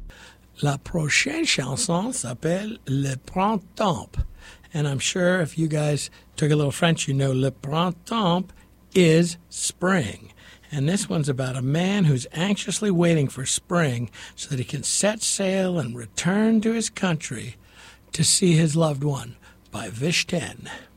La prochaine chanson s'appelle Le Printemps. And I'm sure if you guys took a little French, you know Le Printemps is spring. And this one's about a man who's anxiously waiting for spring so that he can set sail and return to his country to see his loved one by Vish 10.